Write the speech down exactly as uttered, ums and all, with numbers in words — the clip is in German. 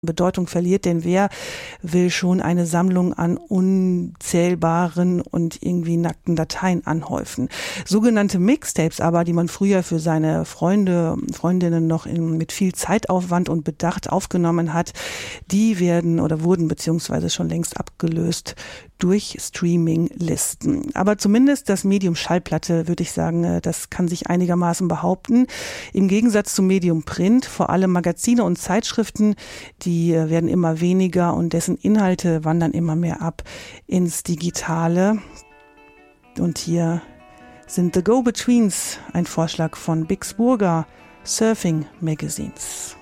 Bedeutung verliert, denn wer will schon eine Sammlung an unzählbaren und irgendwie nackten Dateien anhäufen? Sogenannte Mixtapes aber, die man früher für seine Freunde, Freundinnen noch in, mit viel Zeitaufwand und Bedacht aufgenommen hat, die werden oder wurden beziehungsweise schon längst abgelöst durch Streaming-Listen. Aber zumindest das Medium Schallplatte, würde ich sagen, das kann sich einigermaßen behaupten. Im Gegensatz zum Medium Print, vor allem Magazine und Zeitschriften, die werden immer weniger und dessen Inhalte wandern immer mehr ab ins Digitale. Und hier sind The Go-Betweens, ein Vorschlag von Bix Burger, Surfing Magazines.